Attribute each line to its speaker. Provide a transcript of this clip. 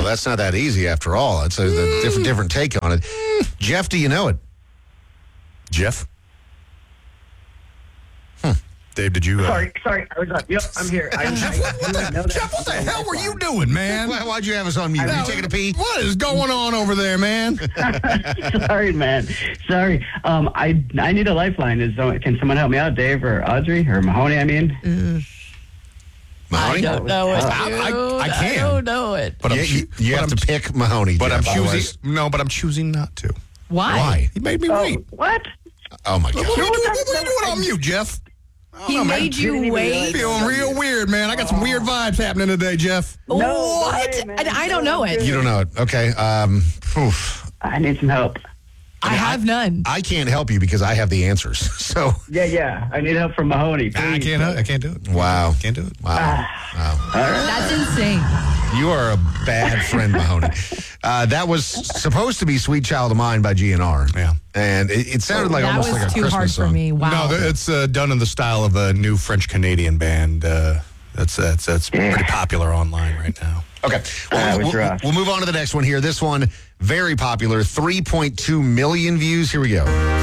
Speaker 1: that's not that easy after all. It's a different take on it. Jeff, do you know it?
Speaker 2: Jeff? Dave, did you...
Speaker 3: Sorry, I was up. Yep, I'm here.
Speaker 2: Jeff, what the hell were you doing, man?
Speaker 1: Why'd you have us on mute? Were you taking a pee?
Speaker 2: What is going on over there, man?
Speaker 3: Sorry, man. Sorry. I need a lifeline. Can someone help me out, Dave or Audrey or Mahoney, I mean?
Speaker 1: Mahoney?
Speaker 4: I don't know it, dude.
Speaker 2: I can.
Speaker 4: I don't know it.
Speaker 2: But
Speaker 1: you have to pick Mahoney,
Speaker 2: But
Speaker 1: Jeff,
Speaker 2: I'm choosing not to.
Speaker 4: Why?
Speaker 2: He made me wait.
Speaker 3: What?
Speaker 1: Oh, my God.
Speaker 2: What are you doing on mute, Jeff?
Speaker 4: He made you wait.
Speaker 2: Feeling real weird, man. I got some weird vibes happening today, Jeff.
Speaker 4: What?
Speaker 3: way, man.
Speaker 4: And I don't know it.
Speaker 1: You don't know it. Okay.
Speaker 3: I need some help.
Speaker 4: I have none.
Speaker 1: I can't help you because I have the answers. So.
Speaker 3: Yeah. I need help from Mahoney.
Speaker 2: I
Speaker 3: Please.
Speaker 2: can't do it.
Speaker 1: Wow.
Speaker 2: Can't do it.
Speaker 1: Wow.
Speaker 4: That's insane.
Speaker 1: You are a bad friend, Mahoney. That was supposed to be Sweet Child of Mine by GNR.
Speaker 2: Yeah.
Speaker 1: And it sounded like
Speaker 4: That
Speaker 1: almost
Speaker 4: was
Speaker 1: like a
Speaker 4: too
Speaker 1: Christmas
Speaker 4: hard
Speaker 1: song.
Speaker 4: for me. Wow.
Speaker 2: No, it's done in the style of a new French-Canadian band. That's pretty popular online right now.
Speaker 1: Okay. We'll move on to the next one here. This one, very popular, 3.2 million views. Here we go.